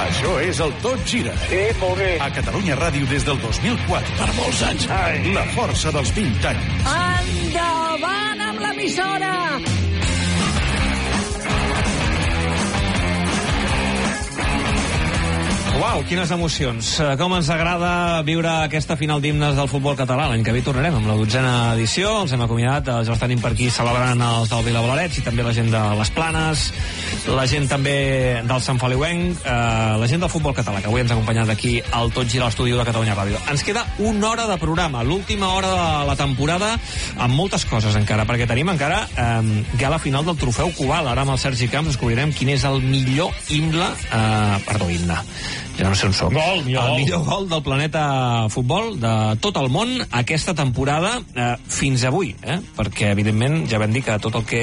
Això és el Tot Gira. Sí, molt bé. A Catalunya Ràdio des del 2004. Per molts anys. Ai. La força dels 20 anys. Endavant amb l'emissora! Uau, quines emocions. Com ens agrada viure aquesta final d'himnes del futbol català. L'any que ve tornarem amb la 12a edició. Els hem acomiadat, ja els tenim per aquí celebrant els del Vilablorets i també la gent de les Planes, la gent també del Sant Feliuenc, la gent del futbol català, que avui ens ha acompanyat aquí al Tot Gira a l'estudi de Catalunya Ràdio. Ens queda una hora de programa, l'última hora de la temporada, amb moltes coses encara, perquè tenim encara gala final del Trofeu Cubal. Ara amb el Sergi Camps descobrirem quin és el millor himne, ja no sé on som. El millor gol del planeta futbol, de tot el món, aquesta temporada fins avui, perquè evidentment ja vam dir que tot el que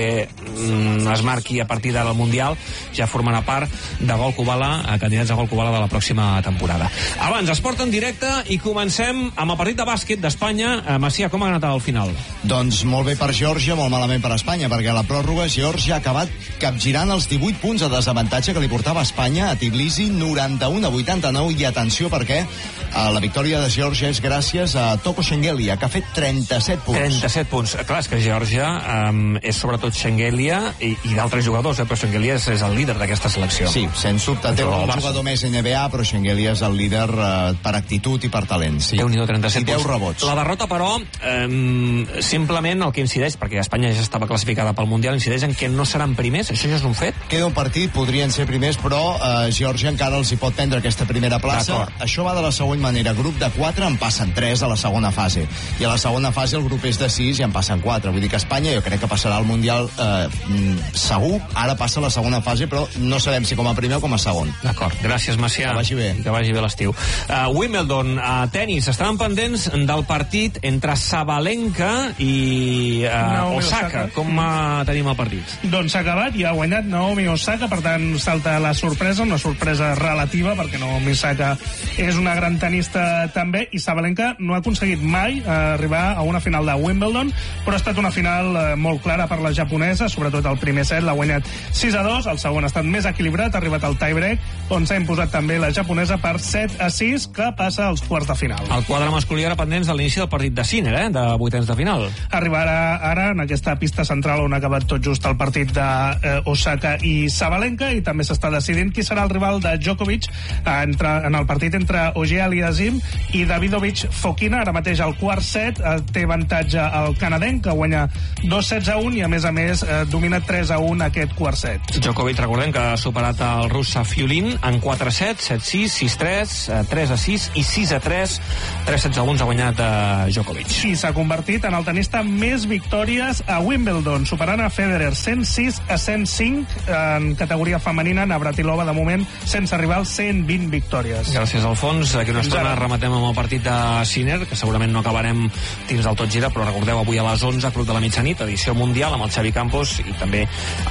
es marqui a partir d'ara al Mundial ja formarà part de Gol Kubala, candidats a Gol Kubala de la pròxima temporada. Abans, esport en directe i comencem amb el partit de bàsquet d'Espanya. Macià, com ha anat al final? Doncs molt bé per Geòrgia, molt malament per Espanya, perquè a la pròrroga Geòrgia ha acabat capgirant els 18 punts de desavantatge que li portava Espanya a Tbilisi, 91-89, i atenció perquè la victòria de Geòrgia és gràcies a Toko Shengelia, que ha fet 37 punts. 37 punts. Clar, és que Geòrgia és sobretot Shengelia i d'altres jugadors, però Shengelia és el líder d'aquesta selecció. Sí, sens dubte, té un jugador més NBA, però Shengelia és el líder per actitud i per talent. Sí. Déu-n'hi-do, 37 I 10 rebots. La derrota, però, simplement el que incideix, perquè Espanya ja estava classificada pel Mundial, incideix en que no seran primers, això ja és un fet? Queda un partit, podrien ser primers, però Geòrgia encara els hi pot prendre aquesta primera plaça. Això va de la següent manera. Grup de 4 en passen 3 a la segona fase. I a la segona fase el grup és de 6 i en passen 4. Vull dir que Espanya jo crec que passarà al Mundial segur. Ara passa la segona fase, però no sabem si com a primer o com a segon. D'acord. Gràcies, Macià. Que vagi bé. Que vagi bé l'estiu. Wimbledon, a tenis. Estaven pendents del partit entre Sabalenka i Osaka. Com tenim el partit? Doncs s'ha acabat i ha guanyat Naomi Osaka, per tant salta la sorpresa, una sorpresa relativa, perquè Naomi Osaka és una gran tenista també, i Sabalenka no ha aconseguit mai arribar a una final de Wimbledon, però ha estat una final molt clara per la japonesa, sobretot el primer set l'ha guanyat 6-2, el segon ha estat més equilibrat, ha arribat al tie-break, on s'ha imposat també la japonesa per 7-6, que passa als quarts de final. El quadre masculí era pendents de l'inici del partit de Sinner, de vuitens de final. Arribarà ara en aquesta pista central on ha acabat tot just el partit de Osaka i Sabalenka, i també s'està decidint qui serà el rival de Djokovic en el partit entre Auger Aliassime i Davidovich Fokina. Ara mateix al quart set té avantatge el canadenc, que guanya 2-1 i a més domina 3-1 aquest quart set. Djokovic, recordem que ha superat el rus Safiulin en 4-7, 7-6, 6-3, 3-6 i 6-3. 3-7-1 ha guanyat Djokovic. I s'ha convertit en el tenista amb més victòries a Wimbledon, superant a Federer 106-105 en categoria femenina. Navratilova, de moment, sense rival, 120 victòries. Gràcies, Alfons. Aquí una estona rematem amb el partit de Sinner, que segurament no acabarem dins del Tot Gira, però recordeu, avui a les 11, Club de la Mitjanit, edició mundial, amb el Xavi Campos, i també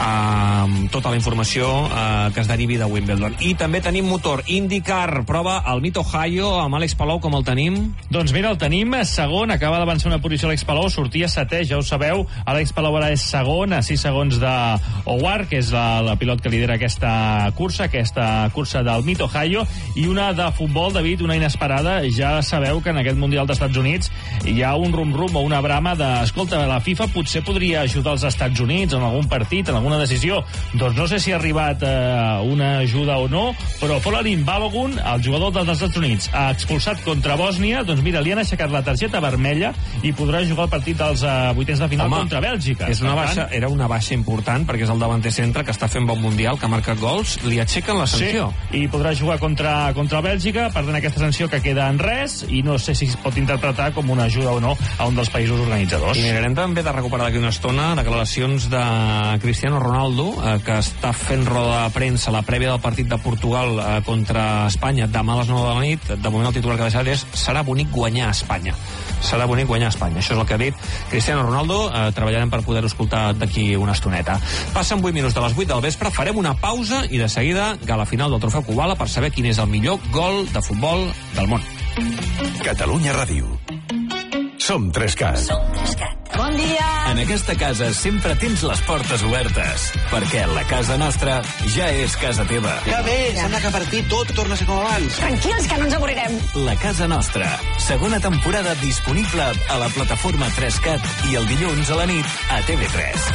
tota la informació que es derivi de Wimbledon. I també tenim motor IndyCar, prova al Mid-Ohio, amb Àlex Palou. Com el tenim? Doncs mira, el tenim segon, acaba d'avançar una posició Àlex Palou, sortia setè, ja ho sabeu. Àlex Palou ara és segon, a 6 segons de Howard, que és la pilot que lidera aquesta cursa del Mid-Ohio, i una de futbol, David, una inesperada. Ja sabeu que en aquest Mundial dels Estats Units hi ha un rum-rum o una brama de, escolta, la FIFA potser podria ajudar els Estats Units en algun partit, en alguna decisió. Doncs no sé si ha arribat una ajuda o no, però Folarin Balogun, el jugador dels Estats Units, ha expulsat contra Bòsnia. Doncs mira, li han aixecat la targeta vermella i podrà jugar el partit dels vuitens de final contra Bèlgica. Era una baixa important, perquè és el davanter centre que està fent bon Mundial, que ha marcat gols, li aixequen la sanció. Sí, i podrà jugar contra Bèlgica, per tant aquesta sanció que queda en res, i no sé si es pot interpretar com una ajuda o no a un dels països organitzadors. I mirarem també de recuperar d'aquí una estona declaracions de Cristiano Ronaldo, que està fent roda de premsa a la prèvia del partit de Portugal contra Espanya demà a les 9 de la nit. De moment el titular que ha deixat és: serà bonic guanyar a Espanya. Serà bonic guanyar a Espanya. Això és el que ha dit Cristiano Ronaldo. Treballarem per poder-ho escoltar d'aquí una estoneta. Passen 8 minuts de les 8 del vespre, farem una pausa i de seguida gala final del Trofeu Kubala per saber quin és el millor gol de futbol del món. Catalunya Ràdio. Som 3CAT. Som 3CAT. Bon dia. En aquesta casa sempre tens les portes obertes, perquè la casa nostra ja és casa teva. Que bé, sembla que a partir tot torna a ser com abans. Tranquils, que no ens avorrirem. La casa nostra, segona temporada disponible a la plataforma 3CAT i el dilluns a la nit a TV3.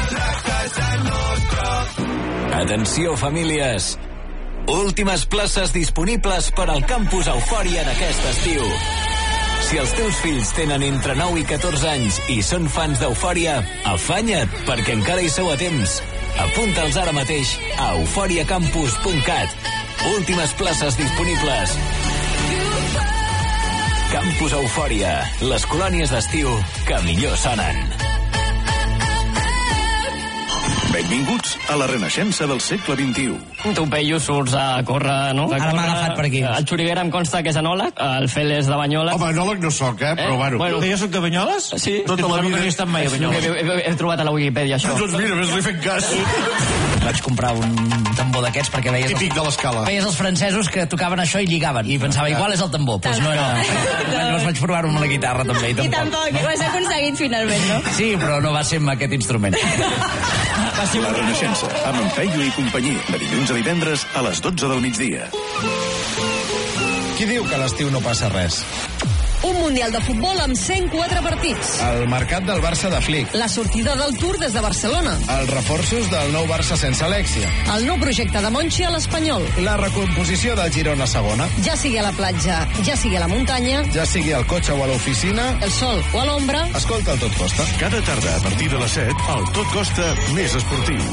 Atenció, famílies! Últimes places disponibles per al campus Eufòria d'aquest estiu. Si els teus fills tenen entre 9 i 14 anys i són fans d'Eufòria, afanya't, perquè encara hi sou a temps. Apunta'ls ara mateix a euforiacampus.cat. Últimes places disponibles. Campus Eufòria, les colònies d'estiu que millor sonen. Benvinguts a la renaixença del segle XXI. Tu, Peyu, surts a córrer, no? Ara m'ha agafat per aquí. El Xuriguera em consta que és enòleg, el Fel és de Banyoles. Home, enòleg no soc, però bueno. Jo soc de Banyoles? Sí. Tota la vida no he estat mai a Banyoles. He trobat a la Wikipedia, això. Doncs mira, ves-li fent cas. Vaig comprar un tambor d'aquests perquè veies... Típic de l'escala. Veies els francesos que tocaven això i lligaven. I pensava, igual és el tambor. Doncs no era... Llavors vaig provar-ho amb la guitarra, també. I tampoc, ho has aconseguit finalment, no? Sí, però no va ser amb aquest instrument. La renaixença, amb en Peyu i companyia, de dilluns a divendres a les 12 del migdia. Qui diu que a l'estiu no passa res? Un Mundial de Futbol amb 104 partits. El mercat del Barça de Flick. La sortida del Tour des de Barcelona. Els reforços del nou Barça sense Alexia. El nou projecte de Monchi a l'Espanyol. La recomposició del Girona segona. Ja sigui a la platja, ja sigui a la muntanya, Ja sigui al cotxe o a l'oficina, el sol o a l'ombra. escolta el Tot Costa. Cada tarda, a partir de les 7, el Tot Costa més esportiu.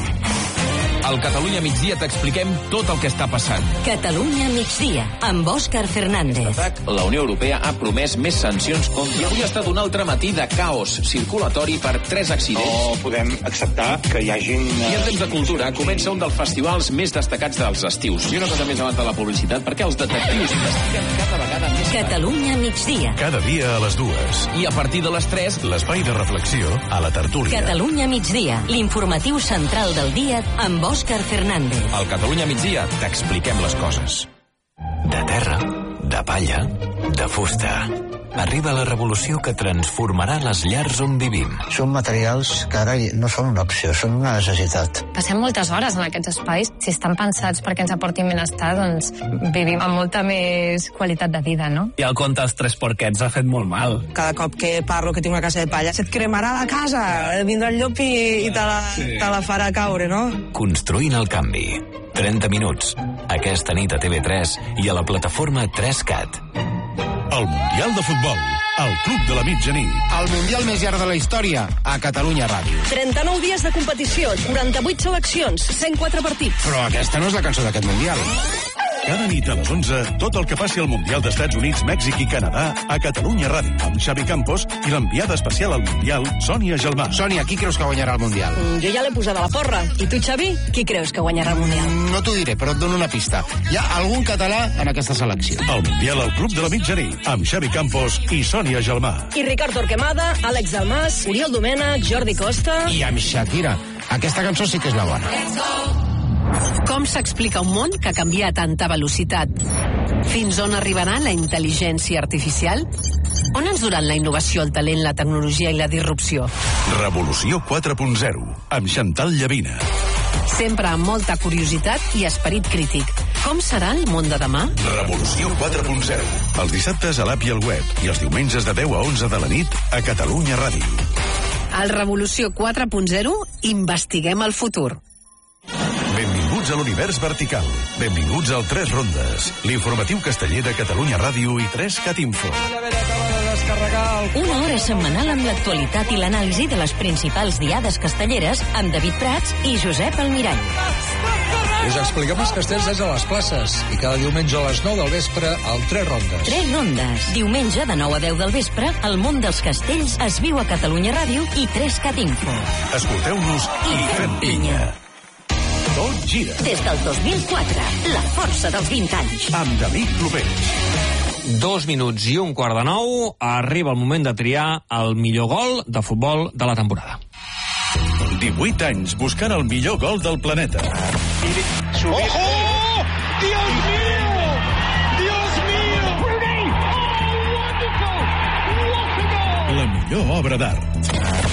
Al Catalunya Migdia t'expliquem tot el que està passant. Catalunya Migdia, amb Òscar Fernández. La Unió Europea ha promès més sancions contra... I avui ha estat un altre matí de caos circulatori per 3 accidents. No podem acceptar que hi hagin... I en temps de cultura comença un dels festivals més destacats dels estius. I una cosa més abans de la publicitat, perquè els detectius investiguen cada vegada més... Catalunya Migdia. Cada dia a les 2. I a partir de les 3... L'espai de reflexió a la tertúlia. Catalunya Migdia, l'informatiu central del dia amb Òscar Fernández. Al Catalunya Migdia t'expliquem les coses. De terra, de palla, de fusta. Arriba la revolució que transformarà les llars on vivim. Són materials que ara no són una opció, són una necessitat. Passem moltes hores en aquests espais. Si estan pensats perquè ens aportin benestar, doncs vivim amb molta més qualitat de vida, no? I el conte dels 3 porquets ha fet molt mal. Cada cop que parlo que tinc una casa de palla, se't cremarà la casa, vindrà el llop i te la farà caure, no? Construint el canvi. 30 minuts. Aquesta nit a TV3 i a la plataforma 3CAT. El Mundial de Futbol. El Club de la Mitjanit. El Mundial més llarg de la història a Catalunya Ràdio. 39 dies de competició, 48 seleccions, 104 partits. Però aquesta no és la cançó d'aquest Mundial. Cada nit a les 11, tot el que passi al Mundial d'Estats Units, Mèxic i Canadà a Catalunya Ràdio, amb Xavi Campos i l'enviada especial al Mundial, Sònia Gelmà. Sònia, qui creus que guanyarà el Mundial? Jo ja l'he posat a la porra. I tu, Xavi, qui creus que guanyarà el Mundial? No t'ho diré, però et dono una pista. Hi ha algun català en aquesta selecció. El Mundial al Club de la Mitjanit, amb Xavi Campos i Sònia Gelmà. I Ricard Torquemada, Àlex Dalmas, Oriol Domènech, Jordi Costa... I amb Shakira. Aquesta cançó sí que és la bona. Com s'explica un món que canvia a tanta velocitat? Fins on arribarà la intel·ligència artificial? On ens duran la innovació, el talent, la tecnologia i la disrupció? Revolució 4.0, amb Chantal Llavina. Sempre amb molta curiositat i esperit crític. Com serà el món de demà? Revolució 4.0. Els dissabtes a l'app i al web i els diumenges de 10 a 11 de la nit a Catalunya Ràdio. Al Revolució 4.0 investiguem el futur. Benvinguts a l'univers vertical. Benvinguts al 3 Rondes, l'informatiu casteller de Catalunya Ràdio i 3CAT Info. Una hora setmanal amb l'actualitat i l'anàlisi de les principals diades castelleres amb David Prats i Josep Almirall. Us expliquem els castells des de les places i cada diumenge a les 9 del vespre al 3 Rondes. 3 Rondes. Diumenge de 9 a 10 del vespre, el món dels castells es viu a Catalunya Ràdio i 3CAT Info. Escolteu-nos i fem pinya. Tot gira. Des del 2004, la força dels 20 anys. Amb David Clopés. 2 minuts i 8:45, arriba el moment de triar el millor gol de futbol de la temporada. 18 anys buscant el millor gol del planeta. ¡Ojo! ¡Dios mío! ¡Dios mío! La millor obra d'art.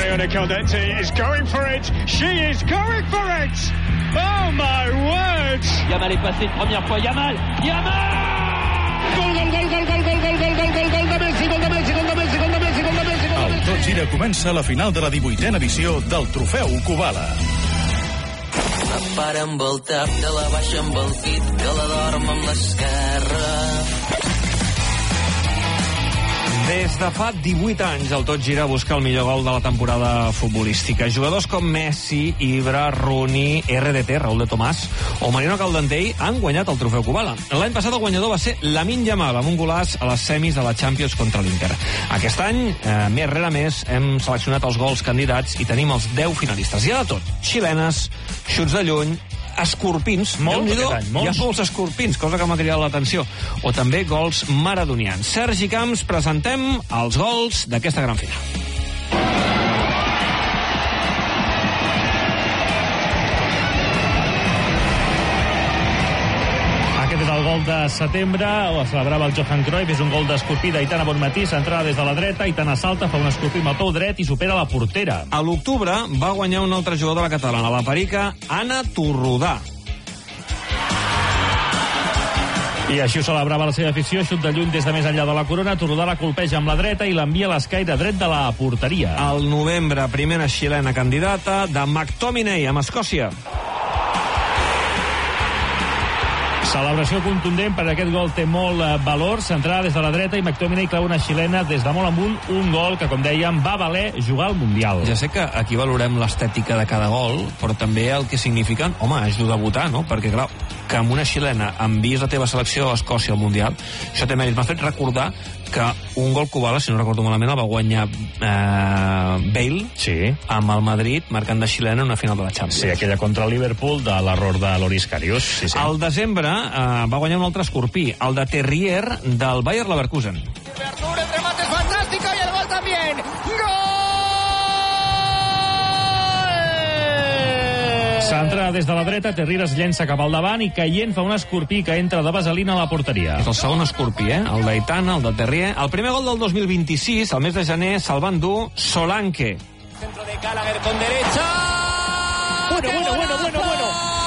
Mariona Caldetti is going for it. She is going for it. Oh my word. Yamal est passé une première fois. Yamal. Gol, gol, gol, gol, gol, gol, gol, gol, gol, gol, gol de Messi, gol de Messi, gol de Messi, gol de Messi, gol de Messi. El Tot Gira comença la final de la 18a edició del Trofeu Kubala. La para amb el tap, de la baixa amb el pit, que la dorm amb l'esquerra. Des de fa 18 anys el Tot Gira busca el millor gol de la temporada futbolística. Jugadors com Messi, Ibra, Rooney, RDT, Raúl de Tomàs o Mariano Caldentey han guanyat el Trofeu Kubala. L'any passat el guanyador va ser Lamine Yamal, amb un golaç a les semis de la Champions contra l'Inter. Aquest any, més rere més, hem seleccionat els gols candidats i tenim els 10 finalistes. Hi ha de tot. Xilenes, xuts de lluny, escorpins, molts aquest any, molts. Hi ha molts escorpins, cosa que m'ha cridat l'atenció, o també gols maradonians. Sergi Camps, presentem els gols d'aquesta gran final. Aquest és el gol de setembre, ho celebrava el Johan Cruyff, és un gol d'escorpí d'Aitana Bonmatí, centrada des de la dreta, Aitana salta, fa un escorpí amb el peu dret i supera la portera. A l'octubre va guanyar un altre jugador de la catalana, la perica Anna Torrodà. I així ho celebrava la seva afició, xut de lluny des de més enllà de la corona, Torrodà la colpeja amb la dreta i l'envia a l'escaire dret de la porteria. Al novembre, primera xilena candidata de McTominay amb Escòcia. Celebració contundent, per aquest gol té molt valor, centrada des de la dreta i McTominay clava una xilena des de molt amunt, un gol que, com dèiem, va valer jugar al Mundial. Ja sé que aquí valorem l'estètica de cada gol, però també el que signifiquen, home, és dur de votar, no? Perquè, clar, que amb una xilena envies la teva selecció a Escòcia al Mundial, això té mèrit. M'ha fet recordar que un gol Kubala, si no recordo malament, el va guanyar Bale, sí, amb el Madrid, marcant de xilena en una final de la Champions. Sí, aquella contra el Liverpool, de l'error de Loris Karius. Sí, sí. Al desembre va guanyar un altre escorpí, el de Terrier del Bayer Leverkusen. El remate es fantástico y el gol también. ¡Gol! Centra des de la dreta, Terrier es llença cap al davant i caient fa un escorpí que entra de vaselina a la porteria. És el segon escorpí, el d'Aitana, el de Terrier. El primer gol del 2026, al mes de gener, se'l van dur Solanke. Centro de Gallagher con derecha. Bueno.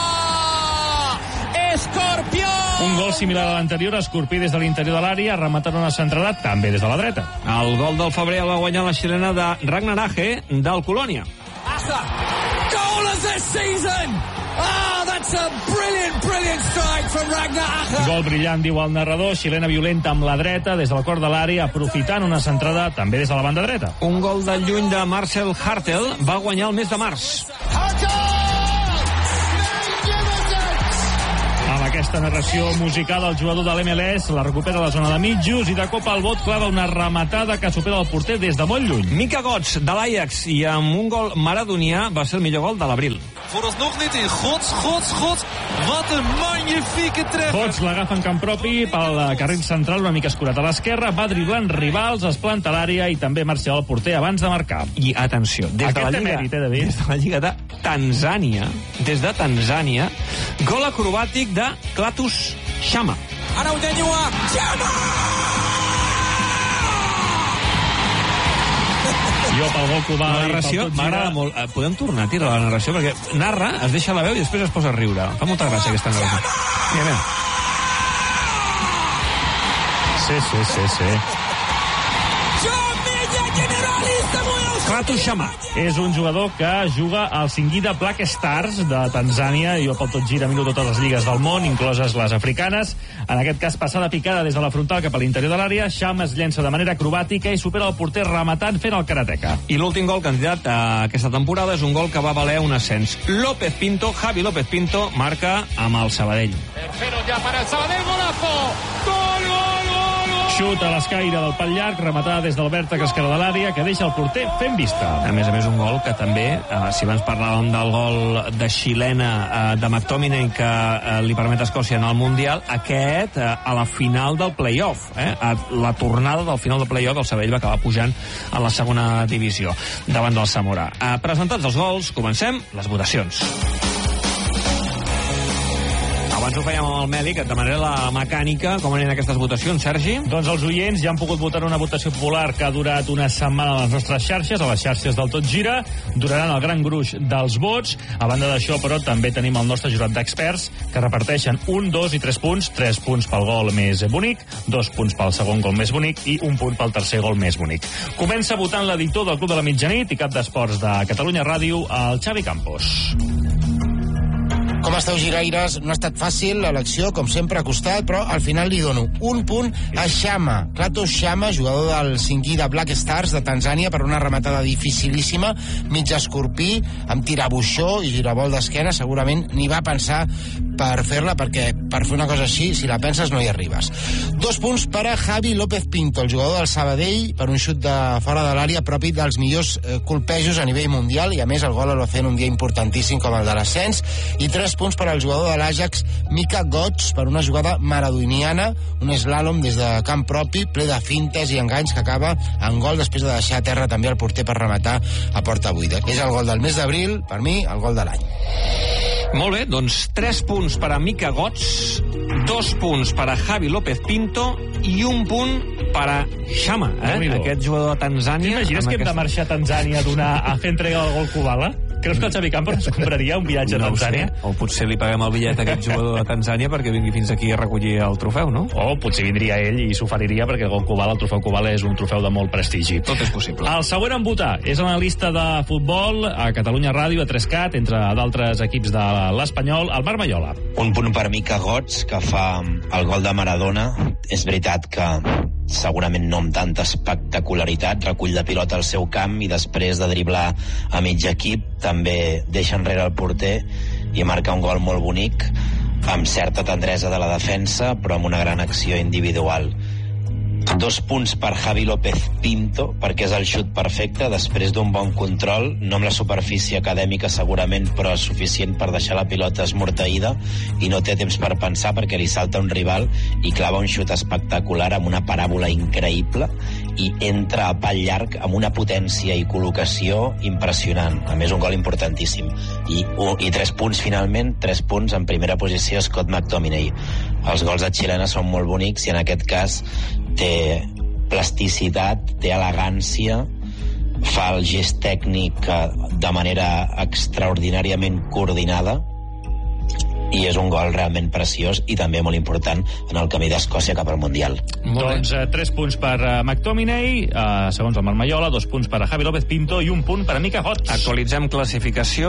Escorpió! Un gol similar a l'anterior, escorpí des de l'interior de l'àrea, rematant una centrada també des de la dreta. El gol del febrer el va guanyar la xilena de Ragnar Age del Colònia. Goal of the season! Oh, that's a brilliant strike from Ragnar Age. Gol brillant, diu el narrador, xilena violenta amb la dreta des del cor de l'àrea, aprofitant una centrada també des de la banda dreta. Un gol de lluny de Marcel Hartel va guanyar el mes de març. Amb aquesta narració musical, el jugador de l'MLS la recupera a la zona de mitjos i de cop al bot clava una rematada que supera el porter des de molt lluny. Mika Götze, de l'Ajax, i amb un gol maradonià va ser el millor gol de l'abril. Vooralsnog niet in. Gods. Wat een magnifieke treffer. Gots l'agafa en camp propi pel carril central, una mica escurat a l'esquerra, va driblant rivals, es planta a l'àrea i també marxa al porter abans de marcar. I atenció, des de la Lliga de Tanzània, gol acrobàtic de Klatus Chama. Ara ho tenyua. Chama! Jo pel gol Kubala la narració m'agrada molt. Podem tornar a tirar la narració perquè narra, es deixa la veu i després es posa a riure. Fa molta gràcia aquesta narració. Mira. Sí. Klatus Chama és un jugador que juga al Singida Black Stars de Tanzània. Jo pel Tot Gira miro totes les lligues del món, incloses les africanes. En aquest cas, passada picada des de la frontal cap a l'interior de l'àrea, Chama es llença de manera acrobàtica i supera el porter rematant fent el karateka. I l'últim gol candidat a aquesta temporada és un gol que va valer un ascens. Javi López Pinto, marca amb el Sabadell. Tercero ya para el Sabadell, golazo. Gol. Xut a l'escaire del pal llarg, rematada des del vèrtex esquerre de l'àrea, que deixa el porter fent vista. A més, un gol que també, si abans parlàvem del gol de xilena de McTominay que li permet a Escòcia anar al Mundial, aquest a la final del play-off, a la tornada del final del play-off, el Sabadell va acabar pujant a la segona divisió davant del Zamora. Presentats els gols, comencem les votacions. Abans abans ho fèiem amb el Meli, que et demanaré la mecànica, com anen aquestes votacions, Sergi? Doncs els oients ja han pogut votar en una votació popular que ha durat una setmana a les nostres xarxes, a les xarxes del Tot Gira, duraran el gran gruix dels vots. A banda d'això, però, també tenim el nostre jurat d'experts, que reparteixen 1, 2 i 3 punts. 3 punts pel gol més bonic, 2 punts pel segon gol més bonic i 1 punt pel tercer gol més bonic. Comença votant l'editor del Club de la Mitjanit i cap d'esports de Catalunya Ràdio, el Xavi Campos. Com esteu, giraires? No ha estat fàcil, l'elecció, com sempre, ha costat, però al final li dono un punt a Chama. Klatos Chama, jugador del 5i de Black Stars de Tanzània, per una rematada dificilíssima, mig escorpí, amb tirabuixó i giravolt d'esquena, segurament ni va pensar per fer-la, perquè per fer una cosa així, si la penses, no hi arribes. 2 punts per a Javi López Pinto, el jugador del Sabadell, per un xut de fora de l'àrea propi dels millors colpejos a nivell mundial, i a més el gol el va fer en un dia importantíssim com el de l'ascens, i 3 punts per al jugador de l'Ajax, Mika Götze, per una jugada maradoniana, un slalom des de camp propi, ple de fintes i enganys, que acaba en gol després de deixar a terra també el porter per rematar a porta buida. És el gol del mes d'abril, per mi, el gol de l'any. Molt bé, doncs 3 punts per a Mika Götze, 2 punts per a Javi López Pinto i 1 punt per a Chama, aquest jugador de Tanzània. T'imagines que hem de marxar a Tanzània a fer entrega del gol Kubala? Creus que el Xavi Campos ens compraria un viatge a Tanzània? O potser li paguem el bitllet a aquest jugador de Tanzània perquè vingui fins aquí a recollir el trofeu, no? O potser vindria ell i s'oferiria perquè el Kubala, el trofeu Kubala, és un trofeu de molt prestigi. Tot és possible. El següent en votar és analista de futbol a Catalunya Ràdio, a 3CAT, entre d'altres equips de l'Espanyol, el Marc Maiola. Un punt per Mika Götze, que fa el gol de Maradona. És veritat que segurament no amb tanta espectacularitat, recull la pilota al seu camp i després de driblar a mig equip també deixa enrere el porter i marca un gol molt bonic, amb certa tendresa de la defensa però amb una gran acció individual. 2 punts per Javi López Pinto, perquè és el xut perfecte després d'un bon control, no amb la superfície acadèmica segurament, però suficient per deixar la pilota esmorteïda i no té temps per pensar perquè li salta un rival i clava un xut espectacular amb una paràbola increïble i entra a pal llarg amb una potència i col·locació impressionant. A més, un gol importantíssim. I 3 punts finalment, 3 punts en primera posició Scott McTominay. Els gols de xilena són molt bonics i en aquest cas té plasticitat, té elegància, fa el gest tècnic de manera extraordinàriament coordinada i és un gol realment preciós i també molt important en el camí d'Escòcia cap al Mundial. Doncs 3 punts per McTominay, segons el Marc Maiola, 2 punts per a Javi López Pinto i 1 punt per a Mika Götze. Actualitzem classificació,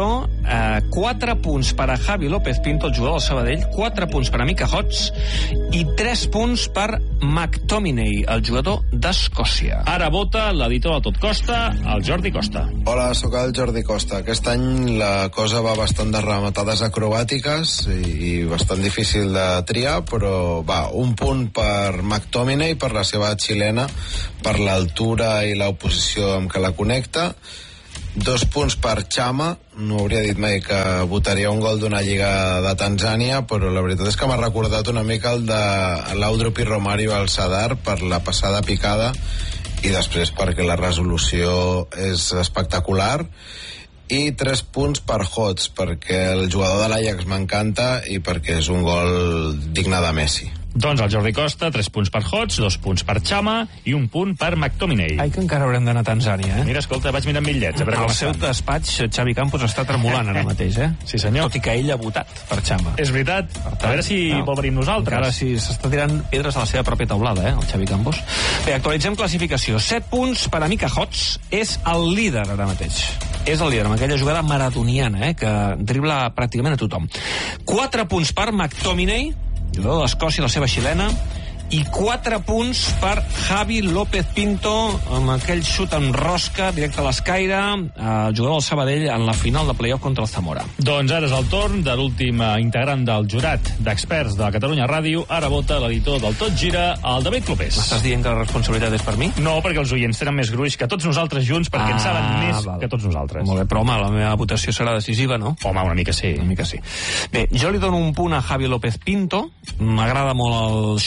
4 punts per a Javi López Pinto, el jugador del Sabadell, 4 punts per a Mika Götze i 3 punts per McTominay, el jugador d'Escòcia. Ara vota l'editor de Tot Costa, el Jordi Costa. Hola, sóc el Jordi Costa. Aquest any la cosa va bastant de rematades acrobàtiques i bastant difícil de triar, però va, un punt per McTominay, per la seva xilena, per l'altura i l'oposició amb què la connecta. 2 punts per Chama, no hauria dit mai que votaria un gol d'una lliga de Tanzània, però la veritat és que m'ha recordat una mica el de l'Audrup i Romario al Sadar per la passada picada i després perquè la resolució és espectacular. I 3 punts per Götze, perquè el jugador de l'Ajax m'encanta i perquè és un gol digne de Messi. Doncs el Jordi Costa, 3 punts per Götze, 2 punts per Chama i 1 punt per McTominay. Ai, que encara haurem d'anar a Tanzània, Mira, escolta, vaig mirant bitllets. El seu despatx, Xavi Campos, està tremolant ara mateix, Sí, senyor. Tot i que ell ha votat per Chama. És veritat. A veure si vol venir nosaltres. Encara si s'està tirant pedres a la seva pròpia taulada, el Xavi Campos. Bé, actualitzem classificació. 7 punts per a Mika Götze. És el líder ara mateix. És el líder, amb aquella jugada maradoniana, que dribla pràcticament a tothom. 4 punts per McTominay, jugador d'Escòcia, la seva xilena, i 4 punts per Javi López Pinto, amb aquell xut en rosca directe a l'escaire, el jugador del Sabadell en la final de playoff contra el Zamora. Doncs ara és el torn de l'últim integrant del jurat d'experts de Catalunya Ràdio. Ara vota l'editor del Tot Gira, el David Clopés. M'estàs dient que la responsabilitat és per mi? No, perquè els oients tenen més gruix que tots nosaltres junts, perquè en saben més que tots nosaltres. Molt bé, però home, la meva votació serà decisiva, no? Home, una mica sí. Una mica sí. Bé, jo li dono un punt a Javi López Pinto. M'agrada molt el xut del jugador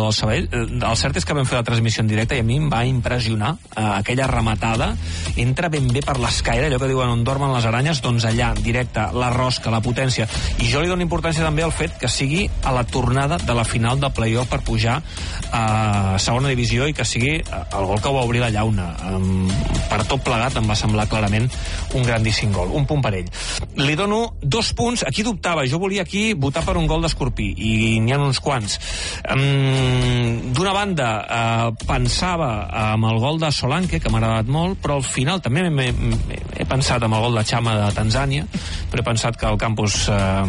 jugador del Sabadell. El cert és que vam fer la transmissió en directe i a mi em va impressionar aquella rematada. Entra ben bé per l'escaire, allò que diuen on dormen les aranyes, doncs allà, directe, la rosca, la potència. I jo li dono importància també al fet que sigui a la tornada de la final del play-off per pujar a segona divisió i que sigui el gol que va obrir la llauna. Per tot plegat em va semblar clarament un grandíssim gol. Un punt per ell. Li dono 2 punts. Aquí dubtava. Jo volia aquí votar per un gol d'Escorpí i n'hi ha uns quants. D'una banda, pensava amb el gol de Solanke, que m'ha agradat molt, però al final també he pensat amb el gol de Chama de Tanzània, però he pensat que el campus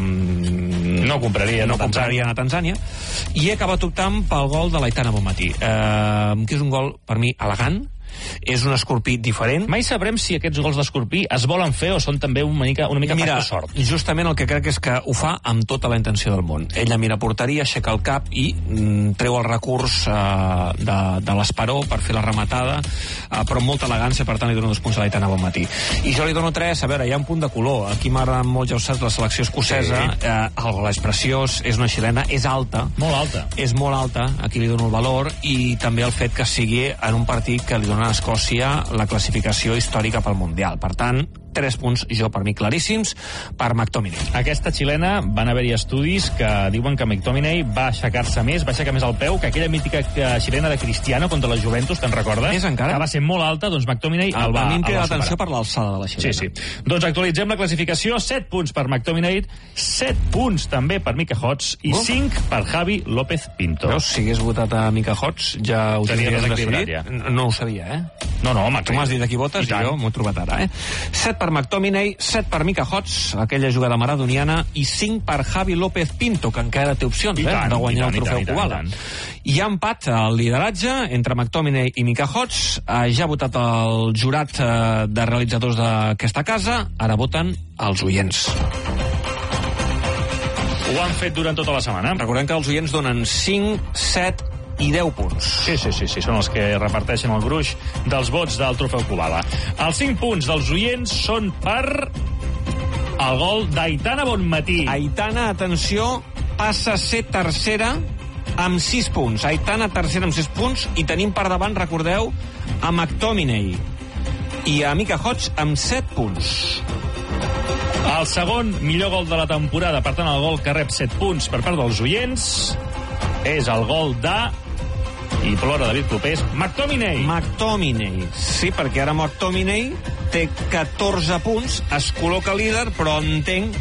no comprarien a Tanzània, i he acabat optant pel gol de l'Aitana Bonmatí, que és un gol per mi elegant, és un Escorpí diferent. Mai sabrem si aquests gols d'Escorpí es volen fer o són també una mica factor sort. Justament el que crec és que ho fa amb tota la intenció del món. Ella mira porteria, aixeca el cap i treu el recurs de l'Esperó per fer la rematada, però amb molta elegància, per tant li dono 2 punts a l'Aitana Bonmatí. I jo li dono 3, a veure, hi ha un punt de color. Aquí m'agrada molt, ja ho saps, la selecció escocesa, el gol és preciós, és una xilena, és alta. Molt alta. És molt alta, aquí li dono el valor, i també el fet que sigui en un partit que li dona a Escòcia la classificació històrica pel Mundial. Per tant, 3 punts, jo per mi claríssims, per McTominay. Aquesta xilena, van haver-hi estudis que diuen que McTominay va aixecar-se més, va aixecar més el peu que aquella mítica xilena de Cristiano contra la Juventus, te'n recordes? És encara? Que va ser molt alta, doncs McTominay el va superar. A mi em queda l'atenció per l'alçada de la xilena. Sí. Doncs actualitzem la classificació, 7 punts per McTominay, 7 punts també per Mika Hodges i 5 per Javi López Pinto. Veus, si hagués votat a Mika Hodges, ja ho tenies decidit. No ho sabia, No, home, tu m'has dit a qui votes i jo m'ho he trobat ara, 7 per McTominay, 7 per Mika Hodges, aquella jugada maradoniana, i 5 per Javi López Pinto, que encara té opcions de guanyar el trofeu Kubala. Hi ha empat al lideratge entre McTominay i Mika Hodges. Ja ha votat el jurat de realitzadors d'aquesta casa, ara voten els oients. Ho han fet durant tota la setmana. Recordem que els oients donen 5, 7 i 10 punts. Sí, són els que reparteixen el gruix dels vots del trofeu Kubala. Els 5 punts dels oients són per el gol d'Aitana Bonmatí. Aitana, atenció, passa a ser tercera amb 6 punts. Aitana, tercera amb 6 punts, i tenim per davant, recordeu, a McTominay i a Mika Hodges amb 7 punts. El segon millor gol de la temporada, per tant, el gol que rep 7 punts per part dels oients, és el gol de... i plora David Clopés, McTominay. Sí, perquè ara McTominay té 14 punts, es col·loca líder, però entenc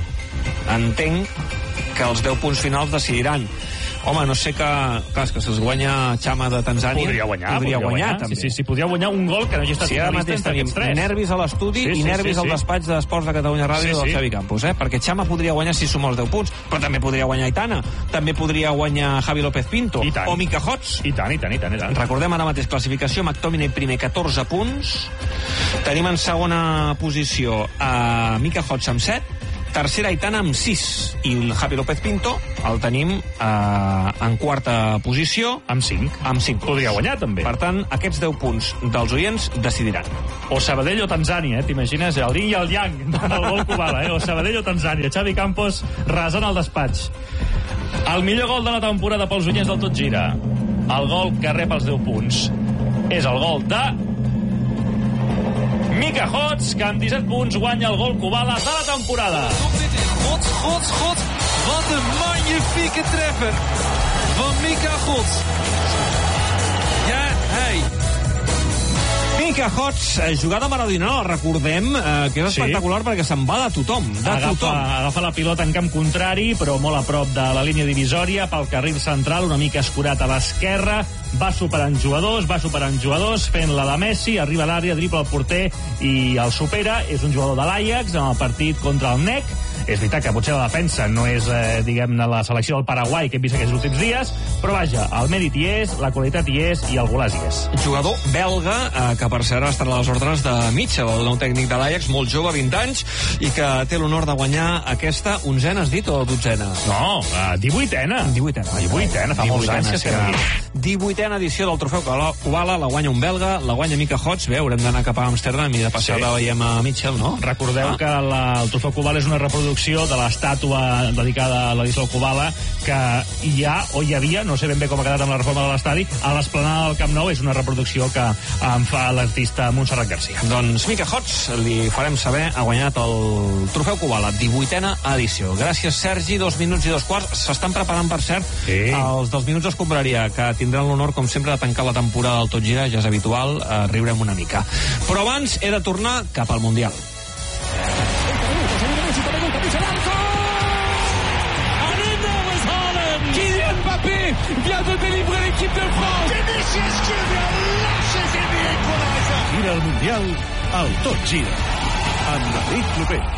que els 10 punts finals decidiran. Home, no sé que... Clar, que se'ls guanya Chama de Tanzània. Podria guanyar, també. Sí, podria guanyar un gol que no hagi estat finalista entre aquests 3. Nervis a l'estudi i nervis al despatx d'Esports de Catalunya Ràdio del Xavi Campos, perquè Chama podria guanyar si suma els 10 punts, però també podria guanyar Aitana, també podria guanyar Javi López Pinto, o Mika Hodges. I tant. Recordem ara mateix classificació, McTominay primer, 14 punts. Tenim en segona posició a Mika Hodges amb 7, tercera Aitana amb 6, i el Javi López Pinto el tenim en quarta posició amb 5. Podria guanyar també. Per tant, aquests 10 punts dels oients decidiran. O Sabadell o Tanzània, t'imagines? El yin i el yang del gol Kubala, O Sabadell o Tanzània. Xavi Campos rasant el despatx. El millor gol de la temporada pels oients del Tot Gira, el gol que rep els 10 punts, és el gol de Mika Hodges, que amb 17 punts guanya el gol Kubala de la temporada. God, wat een magnifieke treffer van Mika Hodges. Ja, Mika Hodges, jugada maradoniana, recordem, que és espectacular perquè se'n va de tothom. Agafa la pilota en camp contrari, però molt a prop de la línia divisòria, pel carril central, una mica escurat a l'esquerra, va superant jugadors, fent la de Messi, arriba a l'àrea, dribla el porter i el supera. És un jugador de l'Ajax en el partit contra el NEC. És veritat que potser la defensa no és, diguem-ne, la selecció del Paraguai que hem vist aquests últims dies, però vaja, el mèrit hi és, la qualitat hi és i el golàs hi és. Jugador belga, que per cert estarà a les ordres de Mitchell, el nou tècnic de l'Ajax, molt jove, 20 anys, i que té l'honor de guanyar aquesta 11ena, has dit, o 12ena? No, 18ena. 18ena, fa molts anys que estem aquí. 18ena edició del trofeu Kubala, la guanya un belga, la guanya Mika Hodges. Bé, haurem d'anar cap a Amsterdam i de passada veiem a Mitchell, no? Recordeu que el trofeu Kubala és una reproducció reproducció de l'estàtua dedicada a Ladislau Kubala, que hi ha, o hi havia, no sé ben bé com ha quedat amb la reforma de l'estadi, a l'esplanada del Camp Nou. És una reproducció que en fa l'artista Montserrat Garcia. Doncs Mica Hots, li farem saber, ha guanyat el Trofeu Kubala, 18a edició. Gràcies, Sergi. 2 minuts i 2 quarts. S'estan preparant, per cert, els 2 minuts d'escombraria, que tindran l'honor, com sempre, de tancar la temporada del Tot Gira. Ja és habitual, riurem una mica. Però abans he de tornar cap al Mundial. Kylian Mbappé vient de délivrer l'équipe de France. Vinicius Junior lashes in the equalizer. Gira el Mundial al Tot Gira amb David Clopés.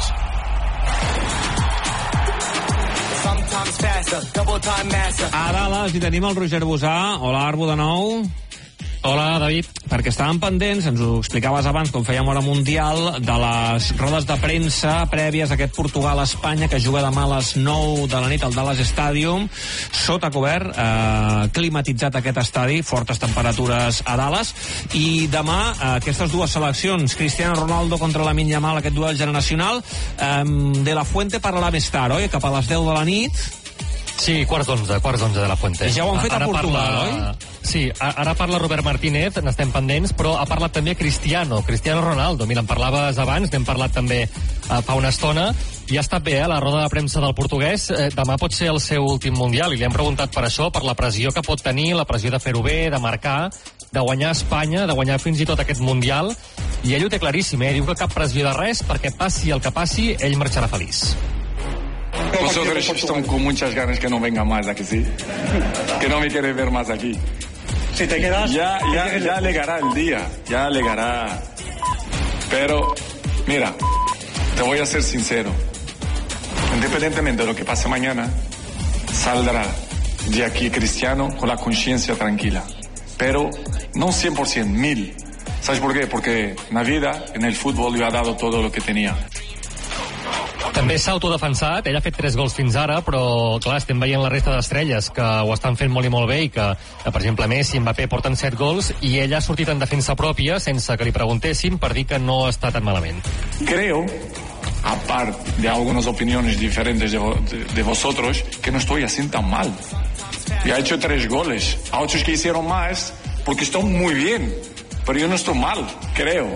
A Dallas hi tenim el Roger Bosà. Hola, Arbo, de nou. Hola, David. Perquè estàvem pendents, ens ho explicaves abans, com fèiem hora mundial, de les rodes de premsa prèvies a aquest Portugal-Espanya, que juga demà a les 9 de la nit al Dallas Stadium, sota cobert, climatitzat aquest estadi, fortes temperatures a Dallas, i demà aquestes dues seleccions, Cristiano Ronaldo contra Lamine Yamal, aquest duel generacional, De La Fuente parlarà més tard, oi? Cap a les 10 de la nit. Sí, quarts d'onze de La Fuente. I ja ho han fet a Portugal, oi? Sí, ara parla Robert Martínez, n'estem pendents, però ha parlat també Cristiano Ronaldo. Mira, en parlaves abans, n'hem parlat també fa una estona, i ha estat bé, la roda de premsa del portuguès. Demà pot ser el seu últim Mundial, i li hem preguntat per això, per la pressió que pot tenir, la pressió de fer-ho bé, de marcar, de guanyar Espanya, de guanyar fins i tot aquest Mundial, i ell ho té claríssim, diu que cap pressió de res, perquè passi el que passi, ell marxarà feliç. Nosotros estamos con muchas ganas que no venga más aquí, sí. Que no me quiere ver más aquí. Si te quedas... Ya llegará el día, ya llegará. Pero, mira, te voy a ser sincero. Independientemente de lo que pase mañana, saldrá de aquí Cristiano con la conciencia tranquila. Pero no 100%, 1000%. ¿Sabes por qué? Porque en la vida, en el fútbol, yo ha dado todo lo que tenía. També s'ha autodefensat, ell ha fet 3 gols fins ara, però clar, estem veient la resta d'estrelles que ho estan fent molt i molt bé, i que, per exemple, Messi i Mbappé porten 7 gols, i ell ha sortit en defensa pròpia sense que li preguntessin, per dir que no està tan malament. Creo, aparte de algunas opiniones diferentes de vosotros, que no estoy así tan mal. Y ha hecho 3 goles. A otros que hicieron más, porque están muy bien. Pero yo no estoy mal, creo.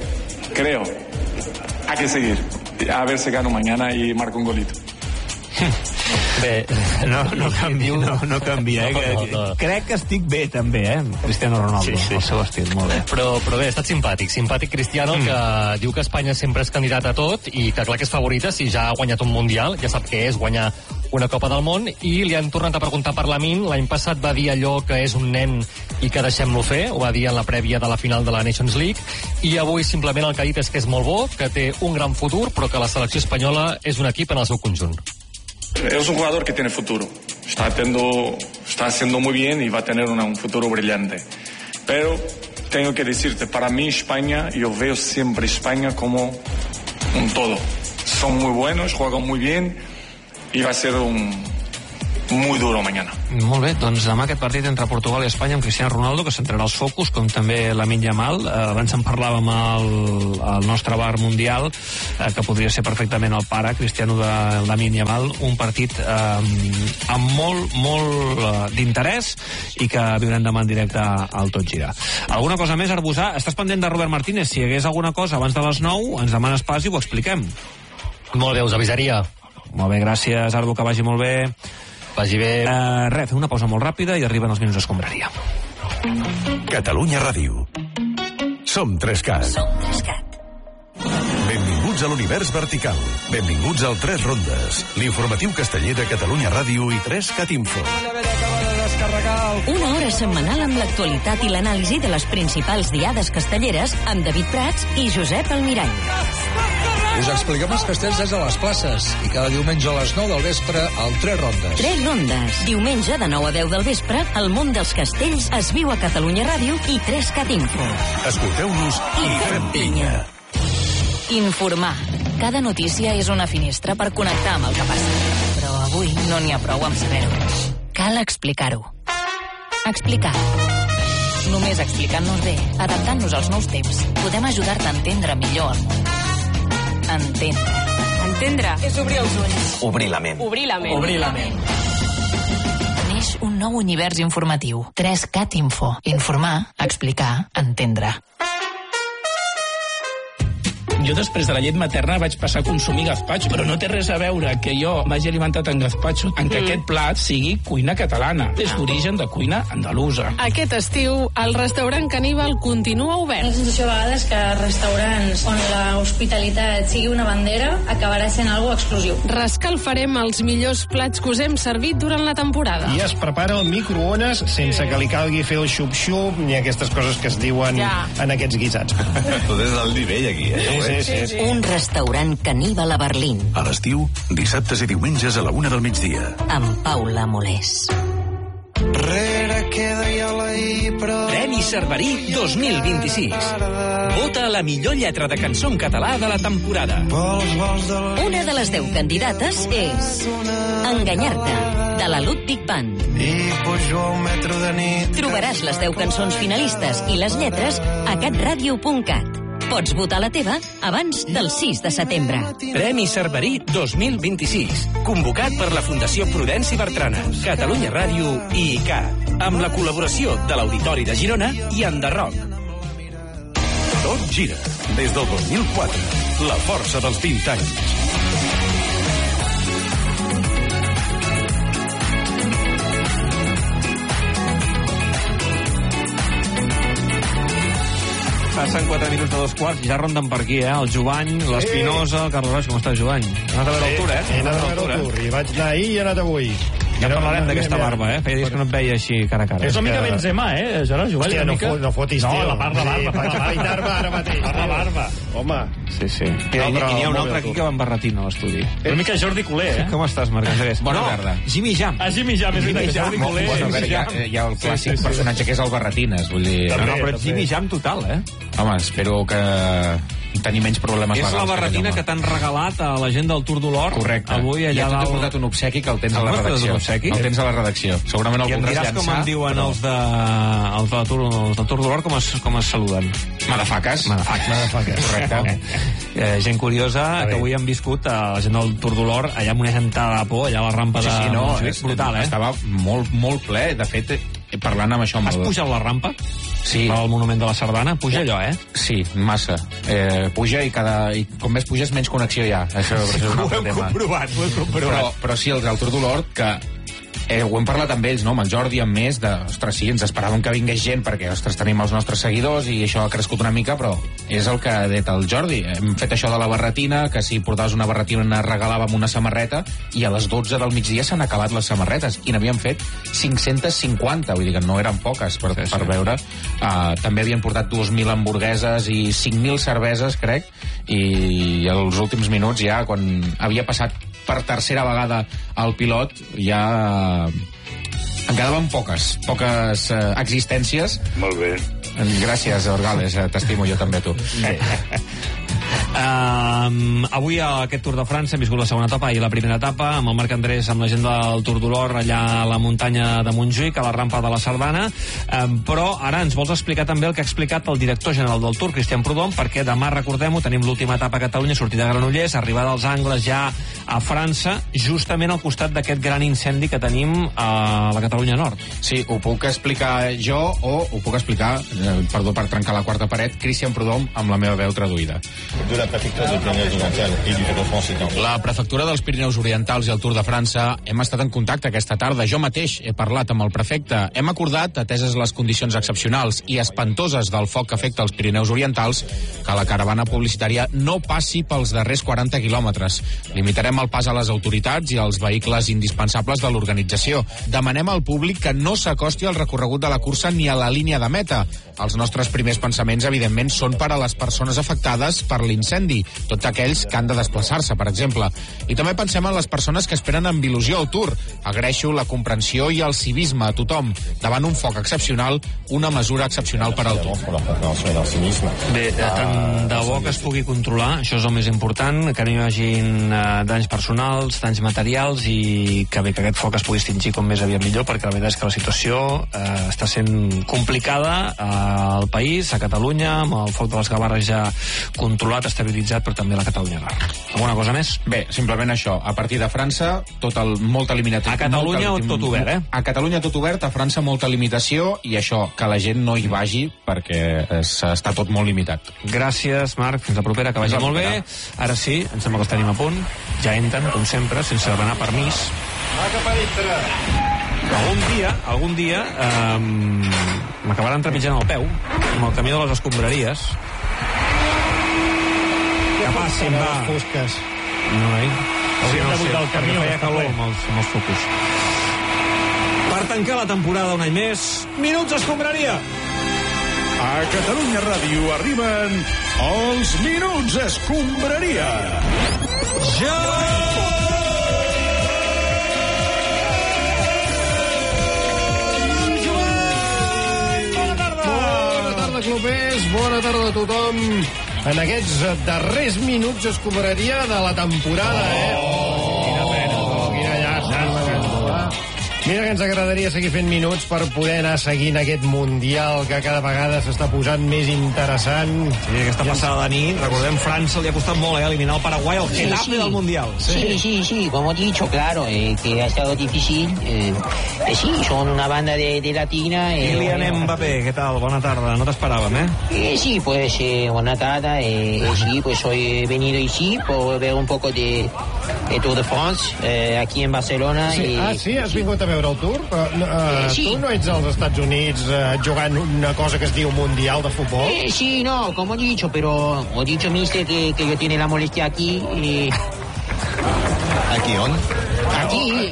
Hay que seguir. A ver si gano mañana y marco un golito. Bé, no canvia, No. Crec que estic bé, també, Cristiano Ronaldo, sí. El seu estil, molt bé. Però bé, ha estat simpàtic Cristiano, que diu que Espanya sempre és candidat a tot, i que clar que és favorita si ja ha guanyat un Mundial, ja sap què és guanyar una Copa del Món, i li han tornat a preguntar per Lamine. L'any passat va dir allò que és un nen i que deixem-lo fer, ho va dir en la prèvia de la final de la Nations League, i avui simplement el que ha dit és que és molt bo, que té un gran futur, però que la selecció espanyola és un equip en el seu conjunt. Es un jugador que tiene futuro. Está haciendo muy bien y va a tener un futuro brillante. Pero tengo que decirte, para mí España, yo veo siempre España como un todo. Son muy buenos, juegan muy bien y va a ser muy duro mañana. Molt bé, doncs demà aquest partit entre Portugal i Espanya amb Cristiano Ronaldo, que centrarà els focus, com també Lamine Yamal. Abans en parlàvem al nostre bar mundial, que podria ser perfectament el pare, Cristiano, de Lamine Yamal. Un partit amb molt d'interès i que viurem demà en directe al Tot Gira. Alguna cosa més, Arbusà? Estàs pendent de Robert Martínez? Si hi hagués alguna cosa abans de les 9, ens demanes pas i ho expliquem. Molt bé, us avisaria. Molt bé, gràcies, Arbu, que vagi molt bé. Vagi bé. Fem una pausa molt ràpida i arriben els minuts d'escombraria. Catalunya Ràdio. Som 3CAT. Benvinguts a l'univers vertical. Benvinguts al 3 Rondes, l'informatiu casteller de Catalunya Ràdio i 3CAT Info. Una hora setmanal amb l'actualitat i l'anàlisi de les principals diades castelleres amb David Prats i Josep Almirall. Us expliquem els castells des de les places i cada diumenge a les 9 del vespre al 3 Rondes. 3 Rondes. Diumenge de 9 a 10 del vespre, el món dels castells es viu a Catalunya Ràdio i 3CAT Info. Escolteu-nos i fem pinya. Informar. Cada notícia és una finestra per connectar amb el que passa. Però avui no n'hi ha prou amb saber-ho. Cal explicar-ho. Explicar. Només explicant-nos bé, adaptant-nos als nous temps, podem ajudar-te a entendre millor el món. Entendre. Entendre és obrir els ulls. Obrir la ment. Obrir la ment. Obrir la ment. Neix un nou univers informatiu. 3CAT Info. Informar, explicar, entendre. Jo després de la llet materna vaig passar a consumir gazpacho, però no té res a veure que jo m'hagi alimentat en gazpacho en que aquest plat sigui cuina catalana. És d'origen de cuina andalusa. Aquest estiu, el restaurant Caníbal continua obert. La sensació a vegades que restaurants on l'hospitalitat sigui una bandera acabarà sent algo exclusiu. Rescalfarem els millors plats que us hem servit durant la temporada. I es prepara al microones sense que li calgui fer el xup-xup ni aquestes coses que es diuen en aquests guisats. Tot és del nivell aquí, Sí. Un restaurant caníbal a Berlín. A l'estiu, dissabtes i diumenges a la 1 del migdia. Amb Paula Molés. Premi Cerverí 2026. Vota a la millor lletra de cançó en català de la temporada. Una de les 10 candidates és Enganyar-te, de la Ludwig Band. Trobaràs les 10 cançons finalistes i les lletres a catradio.cat. Pots votar la teva abans del 6 de setembre. Premi Cerverí 2026. Convocat per la Fundació Prudenci Bertrana, Catalunya Ràdio i ICAT, amb la col·laboració de l'Auditori de Girona i Enderroc. Tot gira. Des del 2004. La força dels 20 anys. Passen 4 minuts de 2:15, ja ronden per aquí, el Jovany, l'Espinosa, el Carles Roig. Com estàs, Jovany? Has anat a veure el Tour, He anat a veure el Tour, i vaig anar ahir i he anat avui. Ja parlarem d'aquesta barba, Feia dies que no et veia així cara a cara. És una mica Benzema, Gerard Jovany? Hòstia, no fotis, tio. No, la barba. Vaig afaitar-me ara mateix. La barba. Home. Sí. I n'hi ha un altre aquí que va amb barretina a l'estudi. Una mica Jordi Culer, Com estàs, Marc Andrés? Bona tarda. Jimmy Jam. Jimmy Jam, és veritat, Jordi Culer. Bueno, a veure, hi ha el clàssic personatge que és el Barretines, vull dir... No, però ets Jimmy Jam total, Home, espero que tenir menys problemes legals. És la barretina que t'han regalat a la gent del Tour d'Olor. Correcte. Avui allà dalt... I t'he portat un obsequi que el tens a la redacció. El tens a la redacció. Segurament el voldràs llançar. I em diràs com en diuen els del Tour d'Olor, com es saluden? Madafaques. Correcte. Gent curiosa, que avui han viscut la gent del Tour d'Olor allà amb una gentada de por, allà a la rampa de Montjuïc. Brutal, Estava molt ple. De fet, parlant amb això... Has pujat la rampa? Sí. Al Monument de la Sardana? Puja allò, Sí, massa. Puja i com més puges, menys connexió hi ha. Això és un altre tema. Ho hem comprovat. Però sí, el del Tour d'Olor, que ho hem parlat amb ells, amb el Jordi, amb més, ostres, sí, ens esperàvem que vingués gent, perquè, ostres, tenim els nostres seguidors i això ha crescut una mica, però és el que ha dit el Jordi. Hem fet això de la barretina, que si portaves una barretina regalàvem una samarreta, i a les 12 del migdia s'han acabat les samarretes, i n'havien fet 550, vull dir que no eren poques per veure. També havien portat 2.000 hamburgueses i 5.000 cerveses, crec, i els últims minuts ja, quan havia passat per tercera vegada el pilot, ja en quedaven poques existències. Molt bé. Gràcies, Orgales, t'estimo jo també, tu. Avui a aquest Tour de França hem viscut la segona etapa i la primera etapa amb el Marc Andrés, amb la gent del Tour d'Olor allà a la muntanya de Montjuïc, a la rampa de la Sardana, però ara ens vols explicar també el que ha explicat el director general del Tour, Cristian Prudhomme, perquè demà, recordem-ho, tenim l'última etapa a Catalunya, sortida de Granollers, arribada als angles ja a França, justament al costat d'aquest gran incendi que tenim a la Catalunya Nord. Sí, ho puc explicar jo o ho puc explicar, perdó per trencar la quarta paret, Cristian Prudhomme amb la meva veu traduïda. La prefectura dels Pirineus Orientals i el Tour de França hem estat en contacte aquesta tarda. Jo mateix he parlat amb el prefecte. Hem acordat, ateses les condicions excepcionals i espantoses del foc que afecta els Pirineus Orientals, que la caravana publicitària no passi pels darrers 40 quilòmetres. Limitarem el pas a les autoritats i als vehicles indispensables de l'organització. Demanem al públic que no s'acosti al recorregut de la cursa ni a la línia de meta. Els nostres primers pensaments, evidentment, són per a les persones afectades per l'incendi, tots aquells que han de desplaçar-se, per exemple. I també pensem en les persones que esperen amb il·lusió el Tour. Agraeixo la comprensió i el civisme a tothom. Davant un foc excepcional, una mesura excepcional per al Tour. Bé, tant de bo que es pugui controlar, això és el més important, que no hi hagin danys personals, danys materials i que bé que aquest foc es pugui extingir com més aviat millor, perquè la veritat és que la situació està sent complicada al país, a Catalunya, amb el foc de les Gavarres ja controlat, està estabilitzat, però també la Catalunya rara. Alguna cosa més? Bé, simplement això. A partir de França, molta limitació. A Catalunya tot obert, eh? A Catalunya tot obert, a França molta limitació, i això, que la gent no hi vagi, perquè està tot molt limitat. Gràcies, Marc. Fins la propera, que vagi molt bé. Ara sí, em sembla que els tenim a punt. Ja entren, com sempre, sense demanar permís. Va cap a dintre. Algun dia m'acabaran trepitjant el peu amb el camí de les escombraries. Que passin, va. Fosques. No, perquè feia calor amb els focus. Per tancar la temporada un any més, Minuts Escombraria. A Catalunya Ràdio arriben els Minuts Escombraria. Ja! Clubers, bona tarda a tothom en aquests darrers minuts escombraria de la temporada, quina pena, quina llàstima. Mira que ens agradaria seguir fent minuts per poder anar seguint aquest Mundial que cada vegada s'està posant més interessant. Sí, aquesta passada de nit, recordem, França li ha costat molt eliminar el Paraguai, el Getafe del Mundial. Sí, como he dicho, claro, que ha estado difícil. Sí, son una banda de latina. Kylian Mbappé, ¿qué tal? Buena tarde, no te esperàvem, Sí, pues buena tarde. Sí, pues hoy he venido aquí por ver un poco de Tour de France aquí en Barcelona. Sí. Sí? Has vingut a veure el Tour? Sí. Tu no ets als Estats Units jugant una cosa que es diu Mundial de Futbol? Sí, no, como he dicho, pero he dicho, mister, que yo tiene la molestia aquí. ¿Aquí on? Aquí.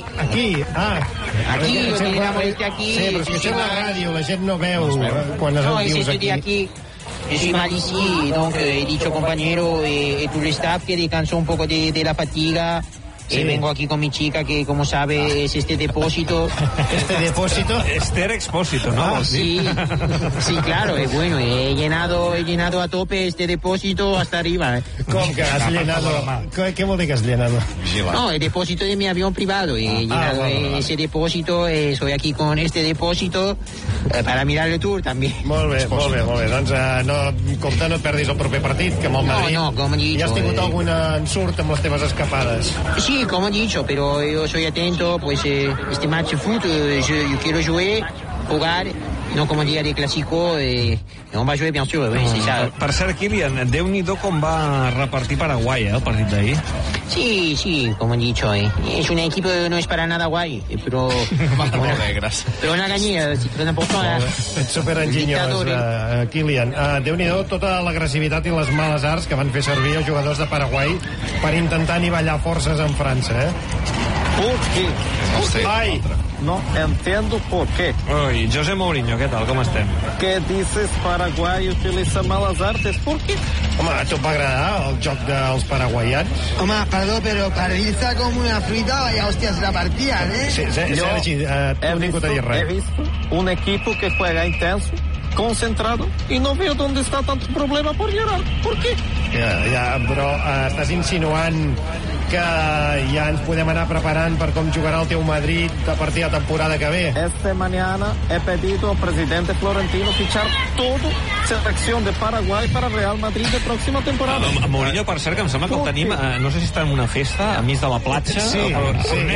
Aquí, yo tengo la molestia aquí. Sí, però és que això a la ràdio, la gent no veu quan es dius aquí. Yo soy mal ici, donc he dicho, compañero, y todo el staff que descansó un poco de la fatiga. Sí. Vengo aquí con mi chica, que como sabe es este depósito. ¿Este depósito? Esther Expósito, ¿no? Sí, claro, es bueno. He llenado a tope este depósito hasta arriba. ¿Cómo que has llenado? ¿Qué vol dir que has llenado? No, el depósito de mi avión privado. He llenado ese depósito, soy aquí con este depósito para mirar el Tour també. Molt bé. Doncs compte, no et perdis el proper partit, que amb el Madrid... No, com he dit... Ja has tingut algun ensurt amb les teves escapades? Sí, como he dicho, pero yo soy atento, pues este match de fútbol, yo quiero jugar, no como día de clásico, on va jouer, bien sûr, oui, c'est ça. Per cert, Kylian, Déu-n'hi-do com va repartir Paraguai, el partit d'ahir. Sí, como he dicho, es un equipo que no es para nada guay, pero... Pero una gagné, c'est très important. Ets superenginyós, Kylian. Déu-n'hi-do tota l'agressivitat i les males arts que van fer servir els jugadors de Paraguai per intentar anivellar forces en França, ¿Por qué? Ai! No entiendo por qué. Oi, José Mourinho, què tal? Com estem? ¿Qué dices Paraguay utiliza malas artes? ¿Por qué? Home, a tu et va agradar el joc dels paraguaians? Home, perdó, pero paraliza como una frita, vaya hostias la partían, Sí, Sergi, tu ningú t'ha dit res. He visto un equipo que juega intenso, concentrado, y no veo dónde está tanto problema por llorar. ¿Por qué? Ja, però estàs insinuant que ja ens podem anar preparant per com jugarà el teu Madrid a partir de la temporada que ve. Esta mañana he pedido al presidente Florentino fichar todo selección de Paraguay para Real Madrid de próxima temporada. Mourinho, per cert, que em sembla que el tenim, no sé si està en una festa, a mig de la platja. Sí.